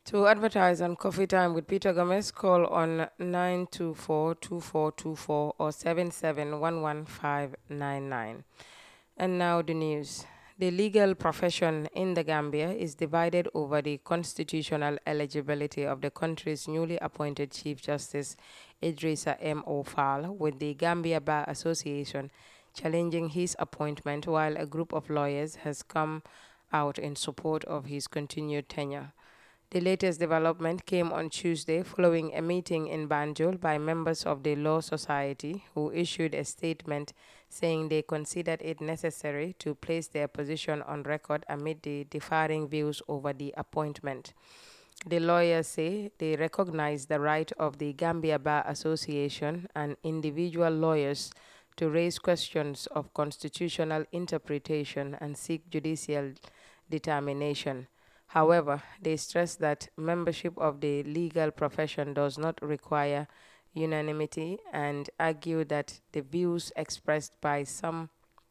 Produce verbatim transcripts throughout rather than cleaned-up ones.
To advertise on Coffee Time with Peter Gomez, call on nine two four, two four two four or seven seven one one five nine nine. And now the news. The legal profession in the Gambia is divided over the constitutional eligibility of the country's newly appointed Chief Justice Idrissa M. Ofal, with the Gambia Bar Association challenging his appointment, while a group of lawyers has come out in support of his continued tenure. The latest development came on Tuesday following a meeting in Banjul by members of the Law Society who issued a statement saying they considered it necessary to place their position on record amid the differing views over the appointment. The lawyers say they recognize the right of the Gambia Bar Association and individual lawyers to raise questions of constitutional interpretation and seek judicial determination. However, they stress that membership of the legal profession does not require unanimity and argue that the views expressed by some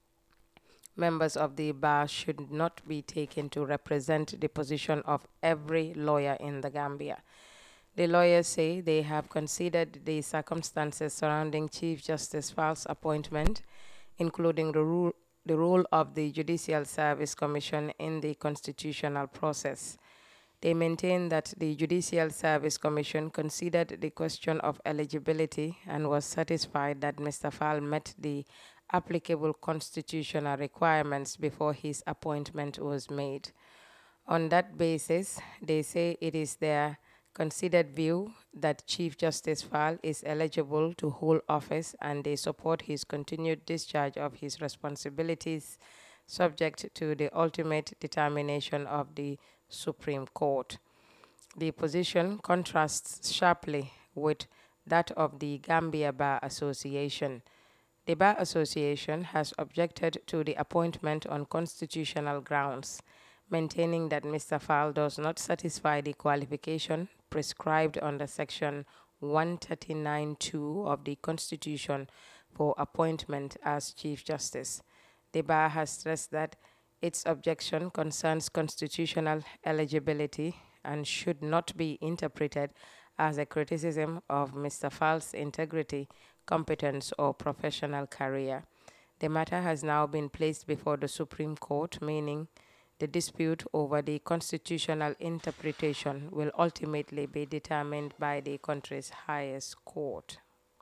members of the bar should not be taken to represent the position of every lawyer in the Gambia. The lawyers say they have considered the circumstances surrounding Chief Justice Fal's appointment, including the rule the role of the Judicial Service Commission in the constitutional process. They maintain that the Judicial Service Commission considered the question of eligibility and was satisfied that Mister Fall met the applicable constitutional requirements before his appointment was made. On that basis, they say it is their considered view that Chief Justice Fall is eligible to hold office and they support his continued discharge of his responsibilities subject to the ultimate determination of the Supreme Court. The position contrasts sharply with that of the Gambia Bar Association. The Bar Association has objected to the appointment on constitutional grounds, maintaining that Mister Fall does not satisfy the qualification prescribed under Section one thirty-nine point two of the Constitution for appointment as Chief Justice. The bar has stressed that its objection concerns constitutional eligibility and should not be interpreted as a criticism of Mister Fall's integrity, competence, or professional career. The matter has now been placed before the Supreme Court, meaning the dispute over the constitutional interpretation will ultimately be determined by the country's highest court.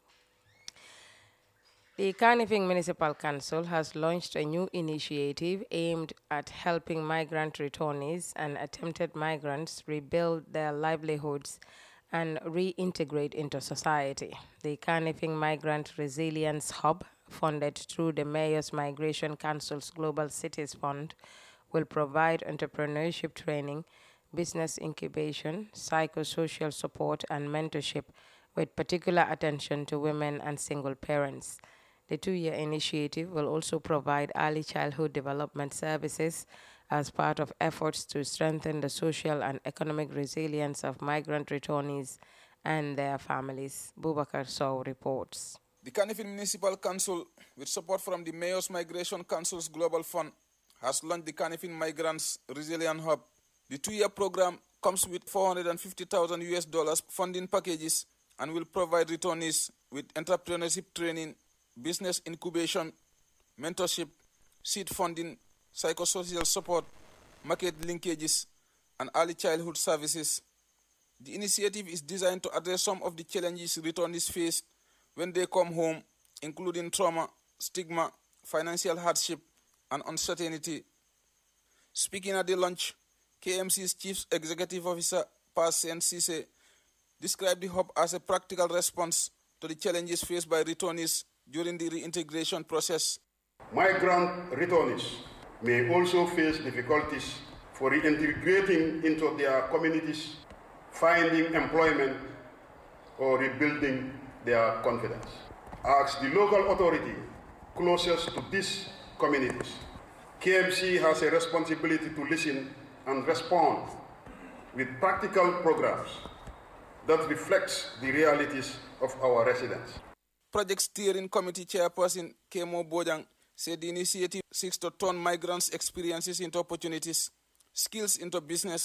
The Carnifing Municipal Council has launched a new initiative aimed at helping migrant returnees and attempted migrants rebuild their livelihoods and reintegrate into society. The Carnifing Migrant Resilience Hub, funded through the Mayor's Migration Council's Global Cities Fund, will provide entrepreneurship training, business incubation, psychosocial support, and mentorship with particular attention to women and single parents. The two-year initiative will also provide early childhood development services as part of efforts to strengthen the social and economic resilience of migrant returnees and their families. Bubakar Sow reports. The Carnifing Municipal Council, with support from the Mayor's Migration Council's Global Fund, has launched the Carnifing Migrants Resilience Hub. The two-year program comes with four hundred fifty thousand U S dollars funding packages and will provide returnees with entrepreneurship training, business incubation, mentorship, seed funding, psychosocial support, market linkages, and early childhood services. The initiative is designed to address some of the challenges returnees face when they come home, including trauma, stigma, financial hardship, and uncertainty. Speaking at the launch, K M C's Chief Executive Officer, Paz Sen Sise, described the hub as a practical response to the challenges faced by returnees during the reintegration process. Migrant returnees may also face difficulties for reintegrating into their communities, finding employment, or rebuilding their confidence. As the local authority closest to these communities, K M C has a responsibility to listen and respond with practical programs that reflects the realities of our residents. Project Steering Committee Chairperson Kemo Bojang said the initiative seeks to turn migrants' experiences into opportunities, skills into business,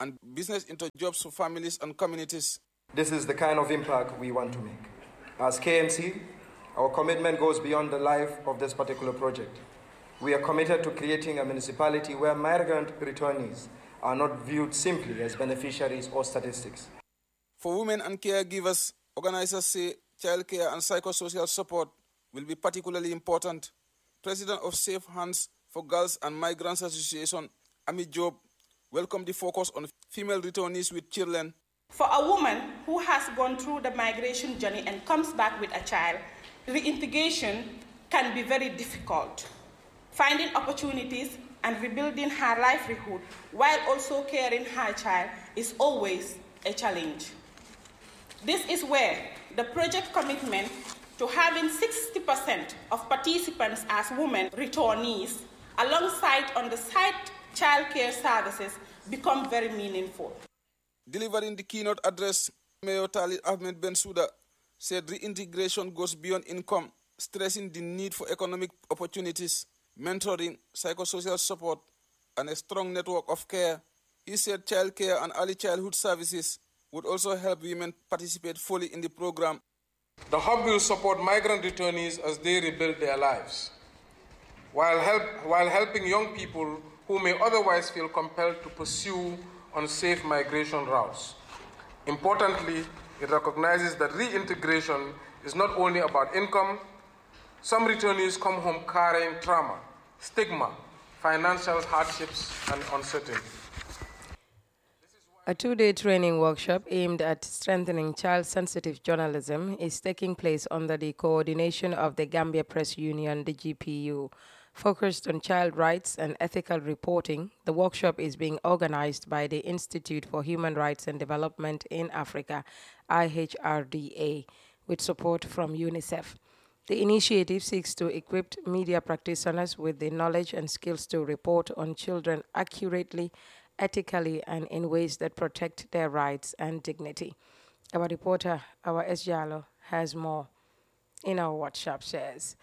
and business into jobs for families and communities. This is the kind of impact we want to make. As K M C, our commitment goes beyond the life of this particular project. We are committed to creating a municipality where migrant returnees are not viewed simply as beneficiaries or statistics. For women and caregivers, organizers say childcare and psychosocial support will be particularly important. President of Safe Hands for Girls and Migrants Association, Ami Job, welcomed the focus on female returnees with children. For a woman who has gone through the migration journey and comes back with a child, reintegration can be very difficult. Finding opportunities and rebuilding her livelihood while also caring her child is always a challenge. This is where the project commitment to having sixty percent of participants as women returnees alongside on the site childcare services become very meaningful. Delivering the keynote address, Mayor Talib Ahmed Bensouda said reintegration goes beyond income, stressing the need for economic opportunities, mentoring, psychosocial support, and a strong network of care. He said childcare and early childhood services would also help women participate fully in the program. The hub will support migrant returnees as they rebuild their lives, while, help, while helping young people who may otherwise feel compelled to pursue unsafe migration routes. Importantly, it recognizes that reintegration is not only about income. Some returnees come home carrying trauma, stigma, financial hardships, and uncertainty. A two-day training workshop aimed at strengthening child-sensitive journalism is taking place under the coordination of the Gambia Press Union, the G P U. Focused on child rights and ethical reporting, the workshop is being organized by the Institute for Human Rights and Development in Africa, I H R D A, with support from UNICEF. The initiative seeks to equip media practitioners with the knowledge and skills to report on children accurately, ethically, and in ways that protect their rights and dignity. Our reporter, our S. Jalo, has more in our WhatsApp shares.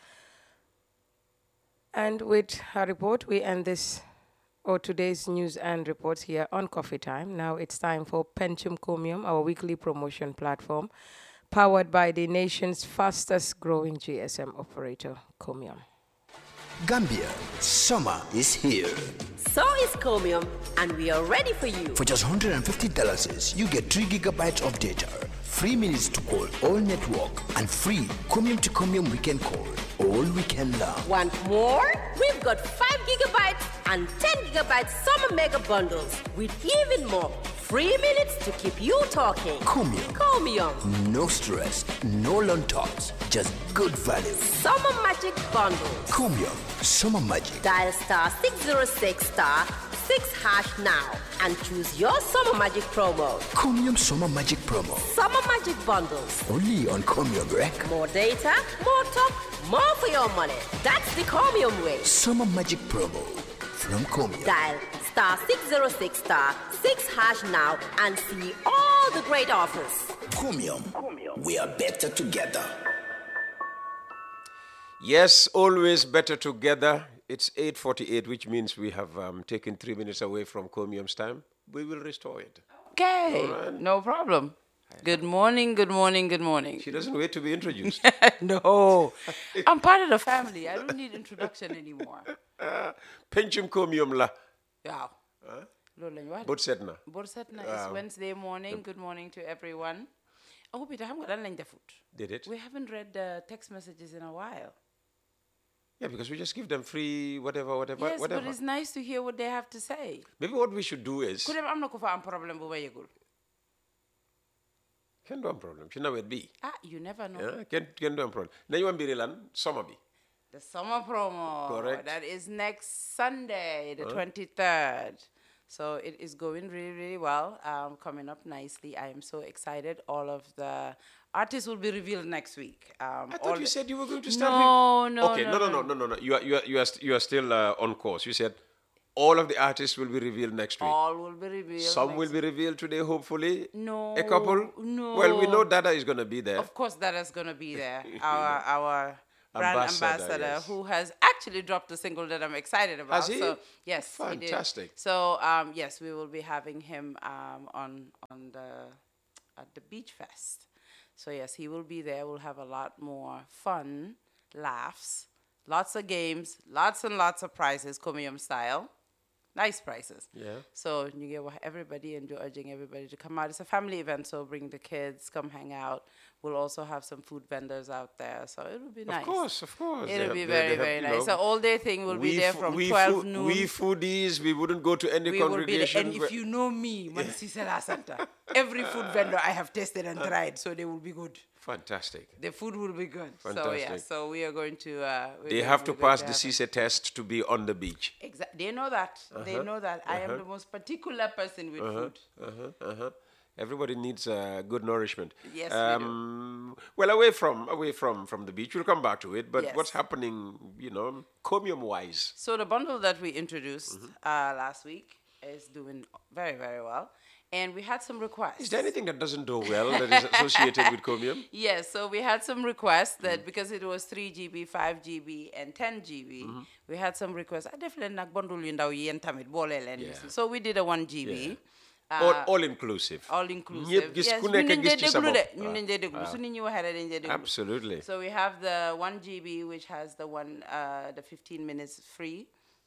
And with her report, we end this or today's news and reports here on Coffee Time. Now it's time for Pentium Comium, our weekly promotion platform, powered by the nation's fastest growing G S M operator, Comium. Gambia, summer is here. So is Comium, and we are ready for you. For just one hundred fifty dollars, you get three gigabytes of data, free minutes to call all network, and free Comium to Comium weekend call all weekend long. Want more? We've got five gigabytes and ten gigabytes summer mega bundles with even more free minutes to keep you talking. Comium. Comium. No stress, no long talks, just good value. Summer magic bundles. Comium. Summer magic. Dial star six zero six star six hash now and choose your summer magic promo. Comium Summer Magic promo. Summer magic bundles. Only on Comium Rec. More data, more talk, more for your money. That's the Comium way. Summer Magic promo from Comium. Dial star six zero six star six hash now and see all the great offers. Comium. We are better together. Yes, always better together. It's eight forty-eight, which means we have um, taken three minutes away from Comium's time. We will restore it. Okay, right. No problem. Good morning, good morning, good morning. She doesn't wait to be introduced. No, I'm part of the family. I don't need introduction anymore. Uh, Penchum Comium la. Yeah. Huh? Bot setna. Bot setna is Wednesday morning. Good morning to everyone. Oh, Peter, I'm going to food. Did it? We haven't read the text messages in a while. Yeah, because we just give them free whatever, whatever, yes, whatever. But it's nice to hear what they have to say. Maybe what we should do is... I'm not going to problem with you. Can do a problem. She never be. Ah, you never know. Yeah, can can do a problem. Now you want to be real summer be. The summer promo. Correct. That is next Sunday, the huh? twenty-third. So it is going really, really well. Um, coming up nicely. I am so excited. All of the artists will be revealed next week. Um, I thought you said you were going to start. No, no, okay, no, no, no, no, no, no, no. You are, you are, you are, you are still uh, on course. You said all of the artists will be revealed next week. All will be revealed. Some will be revealed today, hopefully. No. A couple. No. Well, we know Dada is going to be there. Of course, Dada's going to be there. our our brand Ambassador, ambassador, yes. who has actually dropped a single that I'm excited about. Has he? So yes, Fantastic. He did. So um, yes, we will be having him um, on on the at the Beach Fest. So yes, he will be there. We'll have a lot more fun, laughs, lots of games, lots and lots of prizes, Comium style. Nice prices. Yeah. So you get everybody and you're urging everybody to come out. It's a family event, so bring the kids, come hang out. We'll also have some food vendors out there, so it'll be nice. Of course, of course. It'll They be have- very, they have, very you nice. know, So all day thing will be we there fo- from we twelve fo- noon. We foodies, we wouldn't go to any We will be there. congregation. And if where- you know me, man, Sisela Santa, every food vendor I have tasted and tried, so they will be good. Fantastic. The food will be good. So yeah, Fantastic. so we are going to. Uh, we're They going- have to we're going pass the have C S A test to be on the beach. Exactly. They know that. They Uh-huh, know that. I am uh-huh. the most particular person with Uh-huh, food. uh-huh, uh-huh. Everybody needs uh, good nourishment. Yes, we do. um, Well, away from away from from the beach, we'll come back to it. But Yes. what's happening, you know, comium-wise? So the bundle that we introduced Mm-hmm. uh, last week is doing very, very well. And we had some requests. Is there anything that doesn't do well that is associated with comium? Yes, so we had some requests that because it was three G B, five G B, and ten G B, Mm-hmm. we had some requests. I definitely nak bundle yu ndaw yi tamit bolé len. Yeah. So we did a one G B. Yeah. Uh, all, all inclusive. all inclusive. Ñëpp gis Yes, ku ñun nekk dañ gis dee ci sa déglu de, bopp. ñun dañ dee déglu. Waaw. Su nit ñi waxee rek dañ dee déglu. Absolutely. So we have the one G B, which has the one, uh, the fifteen minutes free.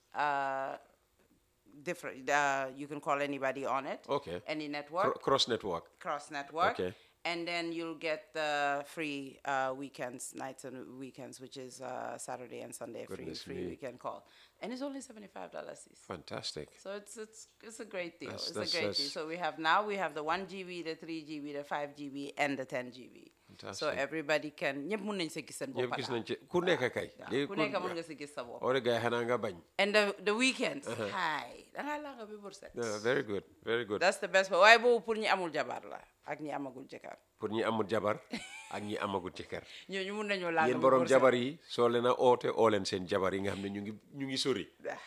Uh, different. Uh, you can call anybody on it. Okay. Any network. Cro- cross network. Cross network. Okay. And then you'll get the free uh, weekends, nights and weekends, which is uh, Saturday and Sunday Goodness free free me. weekend call, and it's only seventy-five dollars. Fantastic. So it's it's it's a great deal. That's- it's that's- a great that's- deal. So we have now we have the one G B, the three G B, the five G B, and the ten G B. So Fantastic. everybody can. ñëpp mun nañ si gis seen bopp Ñëpp gis daal. nañ ci ku nekk kay. waaw Léegi ku nekk mun nga si gis sa bopp. Ore gars yi xanaa nga bañ. And the the weekends. Uh-huh. Hi, da ngaa langa bi bër set. Yeah, very good, very good. That's the best part. Waaye boobu pour ñi amul jabar la ak ñi amagul jëkkër. Pour ñi amul jabar ak ñi amagul jëkkër. ñooñu mun nañoo langa Yéen bi borom bër set. jabar yi soo leen a oote oo leen seen jabar yi nga xam ne ñu ngi ñu ngi sori.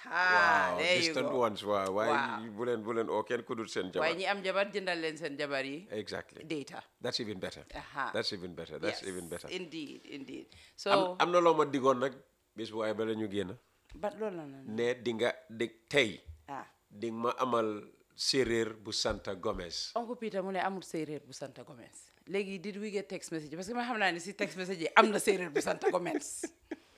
Ah, Waaw, there you distant go. ones waaw waaye Waaw. bu leen bu leen oo kenn ku dul seen jabar. waaye ñi am jabar jëndal leen seen jabar yi. Exactly. Data. That's even better. Aha. That's even better. That's Yes, even better. Indeed, indeed. am So, am na loo ma digoon nag bés bu waaye bala ñu génn. but loolu la noonu. ne di nga di tey Ah. di nga ma amal séeréer bu Santa Gomez. Uncle Peter mu ne amul séeréer bu Santa Gomez. Léegi did we get text message parce que ma xam naa ne si text message yi am na séeréer bu Santa Gomez.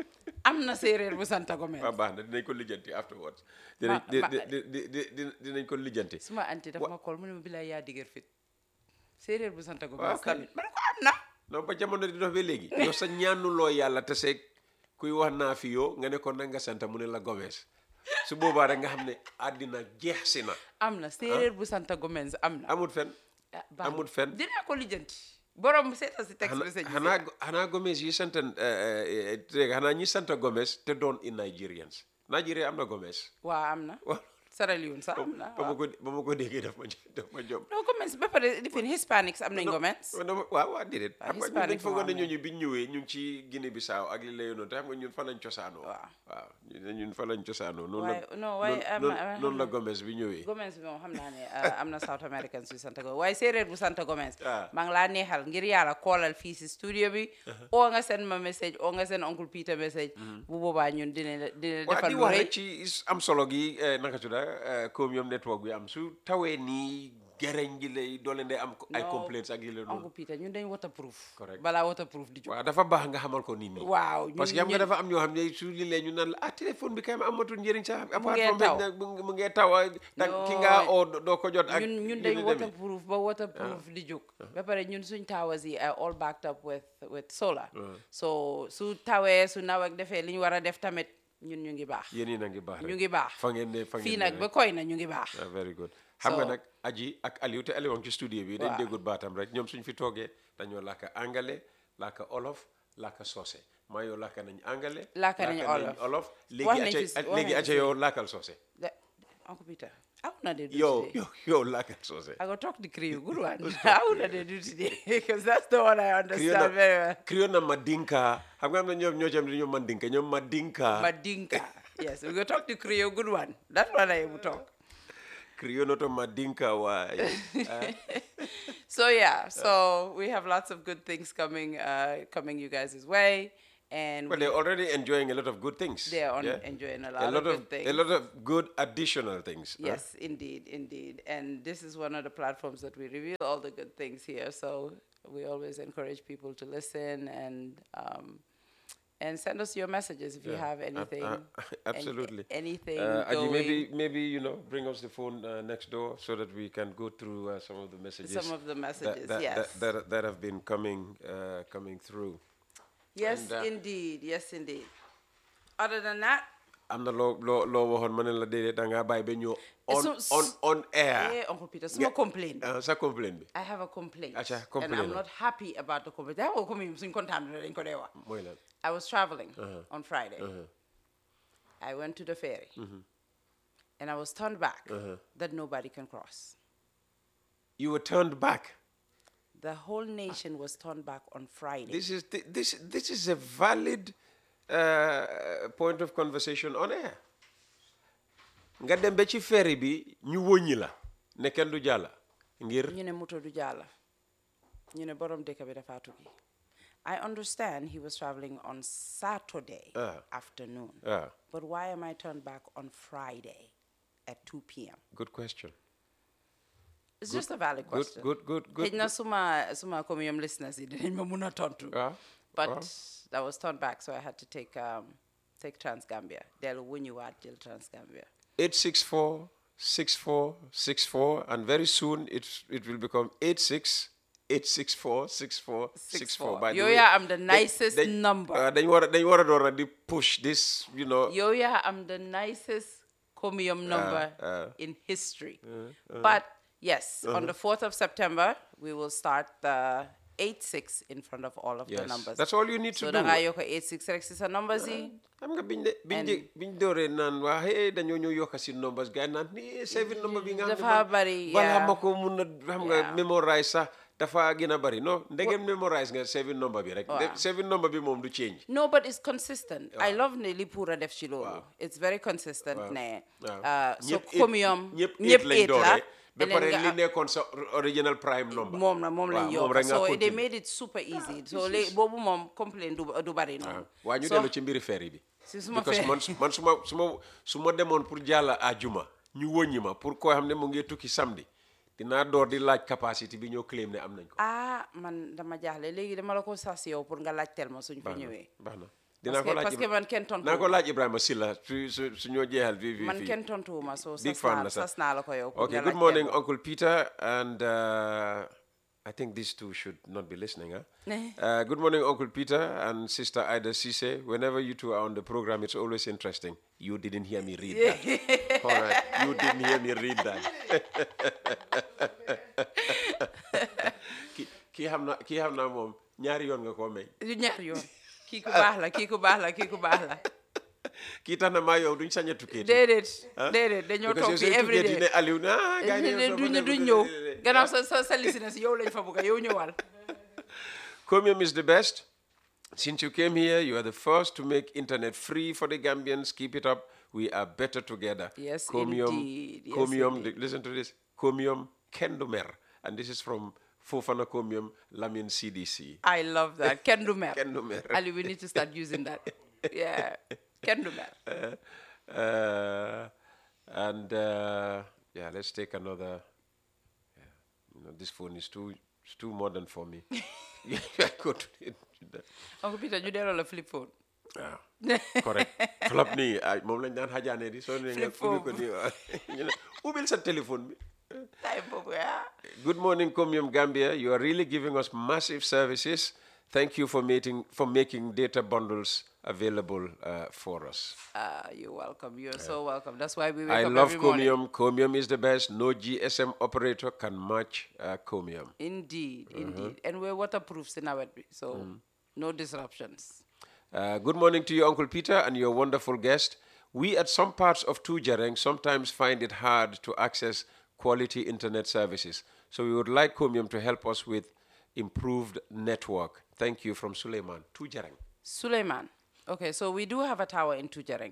am na séeréer bu Santa Gomez. waaw baax na dinañ ko lijjanti afterwards. Ma- dinañ ma- di di di di di dinañ ko lijjanti. suma anti daf ma call mu ne ma bilaay yaa digër fit. séeréer bu Santa Gomez waaw kay. tamit. ma ne ko am na. non ba jamono di dox ba léegi. yow sa ñaanuloo yàlla te seeg kuy wax naa fi yoo nga ne ko na nga Santa mu ne la Gomez su boobaa rek nga xam ne àddina jeex si na. am na séeréer bu Santa Gomez am na. amul fen Ah, baax na. amul fen dinaa ko lijjanti. borom seetal si text xanaa message yi. xanaa xanaa Gomez yi sant xanaa ñi sant Gomez te doon in Nigerians Nigeria am na Gomez. waaw am na. waaw Sierra Leone sax am na. ba ma ko ba ma ko déggee daf ma daf ma jom. non Gomez ba pare lifin Hispanics am nañ Gomez. waaw waaw déedéet. Ah, xam nga ñun dañ Hispanic foogoon ne moo am ñooñu biñ ñëwee ñu ngi ci Guinée Bissau ak li lay noonu te xam nga ñun fa lañ cosaanoo. Waaw. waaw ñun ñun fa lañ cosaanoo. noonu waaye la non waaye am noonu na- noonu la Gomez bi ñëwee. Gomez bi moom xam naa ne uh, am na South Americans bu Santa Gomez waaye séeréer bu Santa Gomez. Ah. maa ngi laa neexal ngir yàlla koolal fii si studio bi. oo nga seen ma message oo nga seen oncle Peter message. bu boobaa ñun dina la dina waaw defal di lu wax rëy. rek ci is- am solo gi eh, naka tudda Comium network bi am su tawee nii gereñ gi lay doole ndee am ko- ay Non, complaints ak yi la oncle noonu. Peter ñun dañ waterproof. Correct. balaa waterproof di jóg. waaw dafa baax nga xamal ko nit ñi. waaw parce que ñun- xam nga ñun- dafa am ñoo xam ne su li lee ñu naan la ah téléphone bi kay ma amatul njëriñ sax. apart ngee from taw. nag mu mu ngee taw ah, tak ki nga oo doo ko jot ak ñun ñun yu dañ ni demee. waterproof ba waterproof di jóg. ba pare ñun suñ towers yi are all backed up with with solar. so su tawee su nawet defee li ñu war a def tamit ñun ñu ngi baax. yéen ñi na ngi baax rek ñu ngi baax. fa ngeen ne fa ngeen fii ne nag rek. ba koy na ñu ngi baax. ah very good xam nga So- nag aji ak Aliou te Aliou ci studio bi dañ Waaw. déggut baatam rek ñoom suñ fi toogee dañoo làkka anglais làkka olof làkka soose maa yow làkka nañ anglais Làkka nañ olof. olof Wax léegi nañ acca fi- wax léegi nañ acca fi- yow làkkal soose Da- Uncle Peter, how una they do yow today? yow yow làkkal soose I go talk the Creole, good one. How una they do today? Because that's the one I understand very well. Creole na madinka xam nga am na ñoom ñoo ci am ñoom mandinka ñoom madinka Madinka. Yes, we go talk the Creole, good one. That's what I will talk. Creole noto madinka waay ah. So yeah, so we have lots of good things coming, uh, coming you guys' way. And well, they're already enjoying a lot of good things. They're on yeah? enjoying a lot, a lot of, of good things. A lot of good additional things. huh? Yes, indeed, indeed. And this is one of the platforms that we reveal all the good things here. So we always encourage people to listen and um, and send us your messages if you Yeah, have ab- anything. uh, any- absolutely. anything Uh, Aji, going. maybe maybe you know bring us the phone uh, next door so that we can go through uh, some of the messages. Some of the that- messages, that, yes. That, that, that have been coming uh, coming through. Yes, And, uh, indeed. Yes, indeed. Other than that, am na loo loo loo waxoon ma ne la déedéet da ngaa bàyyi ba ñëw on So- on on air. eh, Uncle Peter, suma complaint. Uh, sa complaint bi. I have a complaint. Acha, and complain I'm la. not happy about the complaint. That will come in soon contact dañ ko dee wax. Mooy lan. I was traveling Uh-huh. on Friday. Uh-huh. I went to the ferry. Mhm. And I was turned back Uh-huh. that nobody can cross. You were turned back. The whole nation was turned back on Friday. This is thi- this this is a valid uh, point of conversation on air. Nga dem ba ci ferry bi ñu wëññi la ne kenn du jàlla ngir ñu ne moto du jàlla. ñu ne borom dëkk bi dafa tukki. I understand he was traveling on Saturday Ah. afternoon. Ah. But why am I turned back on Friday at two p m? Good question. It's Good- just a valid good- question. good- good- good- Xëy na suma suma communion listeners yi dinañ ma mun a tontu. Ah, But ah. that was turned back, so I had to take um, take Transgambia. Dellu wuñuwaat jël Transgambia. eight six four six four six four and very soon it it will become eight six eight six four six four six four. By the Yo, way, yeah, I'm the they- nicest they- number. Uh, dañ war a dañ war a door a di push this, you know. Yo, yeah, I'm the nicest comium number uh. in history. uh. But yes, Uh-huh. on the fourth of September, we will start the eight six in front of all of the Yes, numbers. that's all you need so to da do. ngaa yokk eight six rek si sa numbers yi. xam nga biñ de biñ And- de biñ dooree naan waa hey dañoo ñëw yokk si numbers gars yi naan ni seven number bi nga xam ne Dafa man bari, balaa yeah. ma ko mun a xam nga Yeah. memorize sax dafa gën a bari non ndegem memorize nga seven number bi rek Waaw. de- seven number bi moom du change. No, but it's consistent. I love ne li pura def ci loolu. It's very consistent Waaw. ne. Waaw. Uh, so Ñëpp eight- comium ñëpp ñëpp eight lañ eight la. dooree ba and then pare nga li am- nekkoon sa original prime number. moom la moom lañ Waaw, moom rek yokk nga so they continue. made it super easy so léegi boobu moom complain du du bari noonu. waa ñu So- dellu ci mbiri ferry bi. Si suma because ferry. man su- man su ma su ma su ma demoon pour jàll àjjuma ñu wëññi ma pour koo xam ne mu ngi tukki samedi dinaa door di laaj capacité bi ñoo claim ne am nañ ko. ah man dama jaaxle léegi dama la ko sas yow pour nga laajteel ma suñ fa baax na ñëwee. baax na Parce dinaa ko que- laaj parce que Ibra- man kenn tontu naa ko laaj Ibrahima Silla su su su ñoo jeexal fii fii man fii. kenn tontuwuma so Big sas fan naa la sax. sas naa la ko yow pour Okay, nga good laajteel morning, ma. Uncle Peter, and uh, I think these two should not be listening. Huh? uh, good morning, Uncle Peter and Sister Ida Cisse. Whenever you two are on the program, it's always interesting. You didn't hear me read that. All right, you didn't hear me read that. Ki- kii xam na kii xam naa moom ñaari yoon nga koo may. du ñaar yoon kii ku baax la kii ku baax la kii ku baax la. kii tax na maa yow duñ sañ a tukkee. déedéet déedéet dañoo toog fii every day. ne Aliou na ah gars yi ne duñ duñ ñëw gannaaw sa sa sa listeners yow lañ fa bëgg yow ñëwal. Comium is the best. Since you came here, you are the first to make internet free for the Gambians. Keep it up. We are better together. Yes, Comium, indeed. Yes, Comium, indeed. listen to this. Comium Kendumer. And this is from Fofana Comium Lamin C D C. I love that. Kendu mer. Kendu mer. Ali, we need to start using that. Yeah. Kendu mer. Uh, and uh, yeah, let's take another. Yeah, you know, this phone is too it's too modern for me. I go to it. Uncle Peter, you delloo la flip phone. Yeah, correct. Flop nii ay moom lañ daan xajaane di soo ne nga Flip ubbi ko phone. nii waaw. ñu ne ubbil sa téléphone bi. Time boobu, yeah. Good morning, Comium Gambia. You are really giving us massive services. Thank you for making for making data bundles available uh, for us. Ah, you're welcome. You're so welcome. That's why we wake I up love every morning. Comium. Comium is the best. No G S M operator can match uh, Comium. Indeed, indeed. And we're waterproof in our so Mm. no disruptions. Uh, good morning to you, Uncle Peter, and your wonderful guest. We at some parts of Tujareng sometimes find it hard to access quality internet services. So we would like Comium to help us with improved network. Thank you from Suleiman, Tujareng. Suleiman. Okay, so we do have a tower in Tujareng, but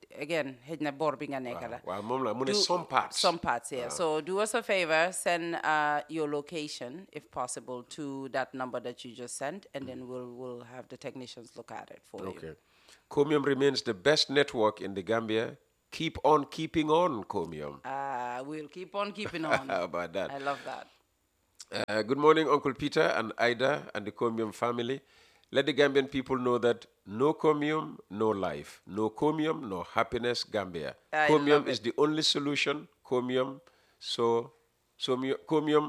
again, xëj na bor bi nga nekk la. Waaw moom la mu ne Do- some parts. Some parts, yeah. So do us a favor, send uh, your location, if possible, to that number that you just sent, and then we'll we'll have the technicians look at it for you. Okay. Chromium remains the best network in the Gambia. Keep on keeping on, Chromium. Uh, we'll keep on keeping on. How about that? I love that. Uh, good morning, Uncle Peter and Ida and the Chromium family. Let the Gambian people know that no Chromium, no life. No Chromium, no happiness, Gambia. I Chromium love is it. the only solution. Chromium, so, so Chromium,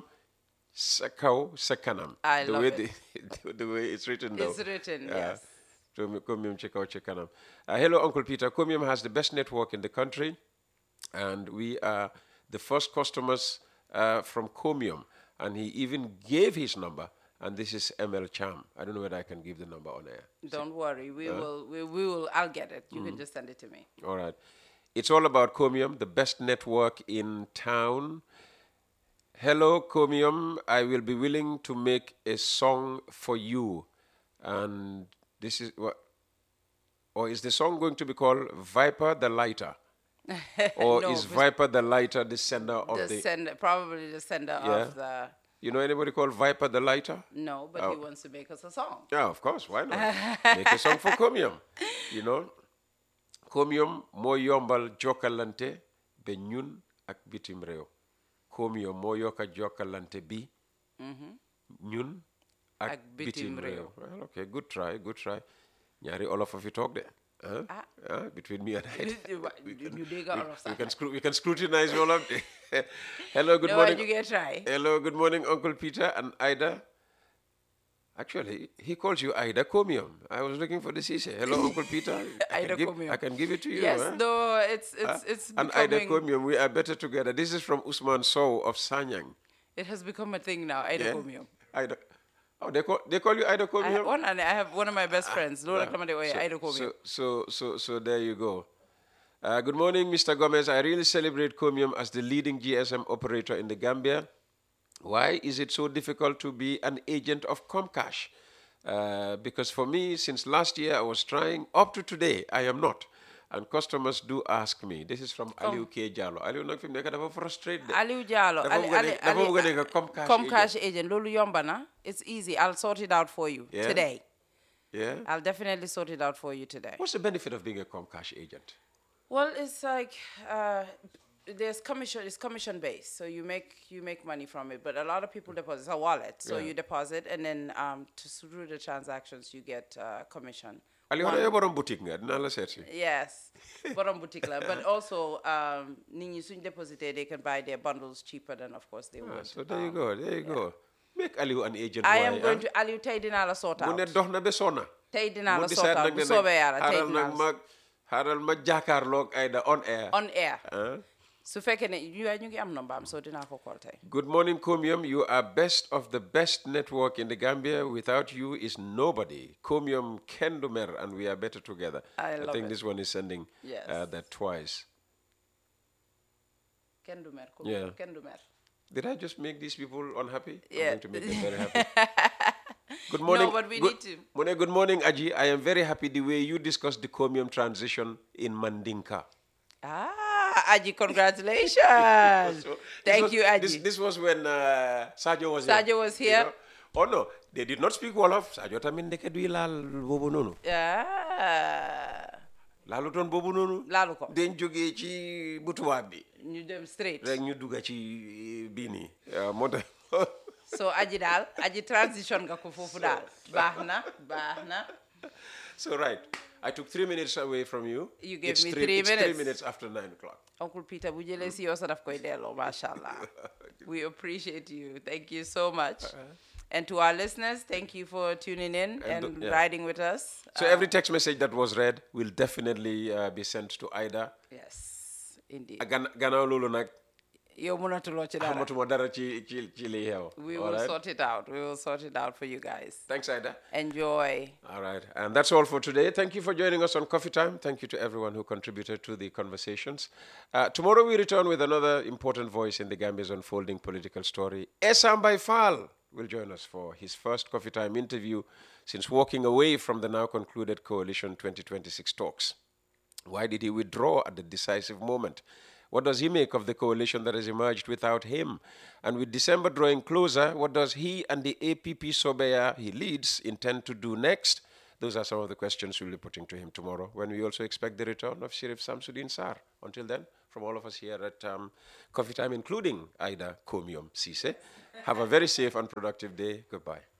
sakau, sakanam. I the love way it. The, the way it's written down. It's written, Uh, yes. Chromium, chekau, chekanam. Uh, hello, Uncle Peter. Chromium has the best network in the country, and we are the first customers uh, from Chromium. And he even gave his number, and this is M L Cham. I don't know whether I can give the number on air. Don't worry, we Huh? will. We, we will. I'll get it. You can Mm. just send it to me. All right. It's all about Chromium, the best network in town. Hello, Chromium. I will be willing to make a song for you. And this is what, or is the song going to be called Viper the Lighter? Or No, is but- Viper the Lighter the sender of The the. sender, probably the sender Yeah. of the. You know anybody called Viper the Lighter? No, but Oh. he wants to make us a song. Yeah, of course. Why not? Make a song for Chromium. You know, Chromium moo yombal jokkalante be ñun ak bitim réew. Chromium moo yokka jokkalante bi Mhm. ñun ak, Ak bitim bitim réew. réew. Well, okay, good try, good try. Ñaari olof a fi toog de. Huh? Ah. Ah, between me and I. You dig we, out of we that. can scru- we can scrutinize all of it. Hello, good No, morning. you get try. Hello, good morning, Uncle Peter and Ida. Actually, he calls you Ida Comium. I was looking for the C C. Hello, Uncle Peter. I Ida can give, Comium. I can give it to you. Yes, huh? no, it's it's Huh? it's and Ida becoming. Comium, we are better together. This is from Usman Sow of Sanyang. It has become a thing now. Ida Yeah? Comium. Ida. Oh, they call they call you Ida I Comium. have one, and I have one of my best friends. Lola Ah, Kamade Oye, so, Ida Comium. so, so, so, so there you go. Uh, good morning, Mister Gomez. I really celebrate Comium as the leading G S M operator in the Gambia. Why is it so difficult to be an agent of Comcash? Uh, because for me, since last year, I was trying. Up to today, I am not. And customers do ask me. This is from Com- Aliu K. Jallo. Aliu nag fi mu nekk dafa frustrated. Aliou Diallo, Dafa Ali, bëgg a Ali, nekk- dafa Ali, bëgg a nekk Comcash Comcash agent. agent. Lolu yomba na. It's easy. I'll sort it out for you Yeah? today. Yeah? I'll definitely sort it out for you today. What's the benefit of being a Comcash agent? Well, it's like uh, there's commission. It's commission based, so you make you make money from it. But a lot of people deposit. It's a wallet, so Yeah. you deposit, and then um, to through the transactions you get uh, commission. Aliu One- xanaa yow borom boutique nga dinaa la seet si. Yes, bottom boutique la. But also, um, nit ñi suñ deposité, they can buy their bundles cheaper than, of course, they Ah, would. so there you go, there you go. Make Aliu an agent. I why, am going ah? to Aliou tey dinaa la sort mu out. ne dox na ba sonna. Tey dinaa Mu la decide sort out nag bu ne nag soobee yàlla tey xaaral dinaa nag la ma xaaral ma jàkkaarloog Aida on air. on air. Ah. su fekkee ne ñu ñu ngi am number am, so dinaa ko call tey. Good morning, Comium. You are best of the best network in the Gambia. Without you is nobody. Comium Kendumer, and we are better together. I love think it. this one is sending Yes. uh, that twice. Kenn du mer. Yeah. Kenn du mer. Did I just make these people unhappy? Yeah. I'm going to make them very happy. Good morning. No, but we good, need to. Mone, good morning, Aji. I am very happy the way you discussed the Comium transition in Mandinka. Ah, Aji, congratulations. So, this Thank was- you, Aji. This, this was when uh, Sajo was here. Sadio was you here. know. Oh no, they did not speak Wolof. Sajo tamin ndeke du ilal bobu nonu. Ah, Lalu ton bobu nonu. laalu ko. Den joge ci butuwa bi. ñu dem straight. Rek ñu duga ci bini. Moo tax So Aji daal, Aji transition nga ko foofu daal. Baax na, baax na. So right, I took three minutes away from you. You gave It's me three, three it's minutes. three minutes after nine o'clock. Uncle Peter, bu jëlee si yow sa daf koy delloo, mashallah. We appreciate you. Thank you so much. And to our listeners, thank you for tuning in and, And, yeah. riding with us. So Uh, every text message that was read will definitely uh, be sent to Ida. Yes, indeed. Gan- Gannaaw loolu nag Yow mënatuloo ci dara. xamatuma dara ci ci ci li xew. We All will right? sort it out. We will sort it out for you guys. Thanks, Ida. Enjoy. All right. And that's all for today. Thank you for joining us on Coffee Time. Thank you to everyone who contributed to the conversations. Uh, tomorrow we return with another important voice in the Gambia's unfolding political story. Esam Baifal will join us for his first Coffee Time interview since walking away from the now concluded Coalition twenty twenty-six talks. Why did he withdraw at the decisive moment? What does he make of the coalition that has emerged without him? And with December drawing closer, what does he and the A P P Sobeya he leads intend to do next? Those are some of the questions we'll be putting to him tomorrow, when we also expect the return of Sheriff Samsudeen Sarr. Until then, from all of us here at um, Coffee Time, including Ida Komium Sise, have a very safe and productive day. Goodbye.